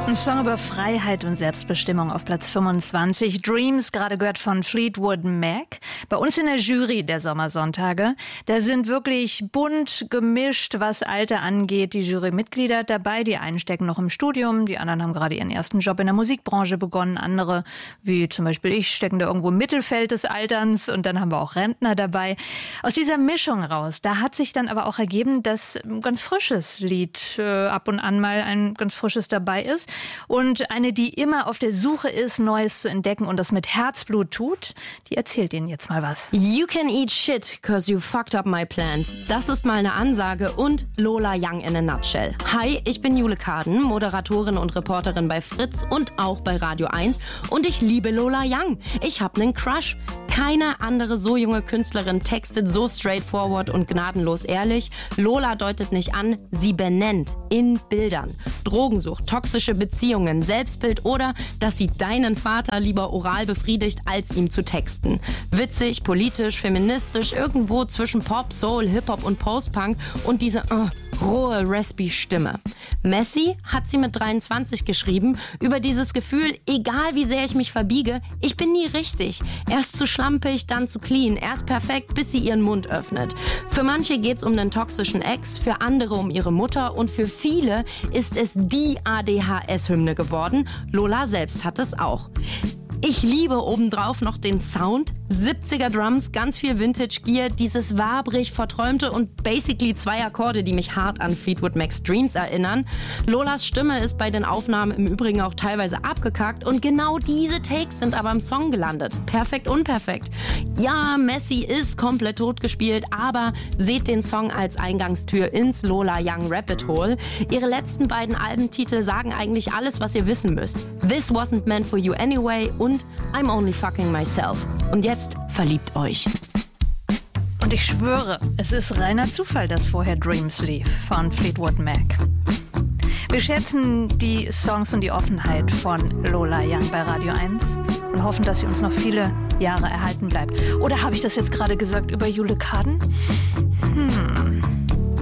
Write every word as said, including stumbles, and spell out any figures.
Ein Song über Freiheit und Selbstbestimmung auf Platz fünfundzwanzig. Dreams, gerade gehört von Fleetwood Mac. Bei uns in der Jury der Sommersonntage, da sind wirklich bunt gemischt, was Alter angeht, die Jurymitglieder dabei. Die einen stecken noch im Studium, die anderen haben gerade ihren ersten Job in der Musikbranche begonnen. Andere, wie zum Beispiel ich, stecken da irgendwo im Mittelfeld des Alterns und dann haben wir auch Rentner dabei. Aus dieser Mischung raus, da hat sich dann aber auch ergeben, dass ein ganz frisches Lied äh, ab und an mal ein ganz frisches dabei ist. Und eine, die immer auf der Suche ist, Neues zu entdecken und das mit Herzblut tut, die erzählt Ihnen jetzt mal was. You can eat shit, cause you fucked up my plans. Das ist mal eine Ansage und Lola Young in a nutshell. Hi, ich bin Jule Kaden, Moderatorin und Reporterin bei Fritz und auch bei Radio eins. Und ich liebe Lola Young. Ich hab nen Crush. Keine andere so junge Künstlerin textet so straightforward und gnadenlos ehrlich. Lola deutet nicht an, sie benennt in Bildern. Drogensucht, toxische Beziehungen, Selbstbild oder dass sie deinen Vater lieber oral befriedigt, als ihm zu texten. Witzig, politisch, feministisch, irgendwo zwischen Pop, Soul, Hip-Hop und Post-Punk und diese uh, rohe, raspy Stimme. Messi hat sie mit dreiundzwanzig geschrieben über dieses Gefühl, egal wie sehr ich mich verbiege, ich bin nie richtig. Erst zu schlampig, dann zu clean, erst perfekt, bis sie ihren Mund öffnet. Für manche geht's um einen toxischen Ex, für andere um ihre Mutter und für viele ist es die A D H S-Hymne geworden. Lola selbst hat es auch. Ich liebe obendrauf noch den Sound. siebziger Drums, ganz viel Vintage-Gear, dieses wabrig verträumte und basically zwei Akkorde, die mich hart an Fleetwood Mac's Dreams erinnern. Lolas Stimme ist bei den Aufnahmen im Übrigen auch teilweise abgekackt und genau diese Takes sind aber im Song gelandet. Perfekt, unperfekt. Ja, Messi ist komplett totgespielt, aber seht den Song als Eingangstür ins Lola Young Rabbit Hole. Ihre letzten beiden Albentitel sagen eigentlich alles, was ihr wissen müsst. This Wasn't Meant For You Anyway und I'm Only Fucking Myself. Und jetzt verliebt euch. Und ich schwöre, es ist reiner Zufall, dass vorher Dreams lief von Fleetwood Mac. Wir schätzen die Songs und die Offenheit von Lola Young bei Radio eins und hoffen, dass sie uns noch viele Jahre erhalten bleibt. Oder habe ich das jetzt gerade gesagt über Jule Kaden? Hm.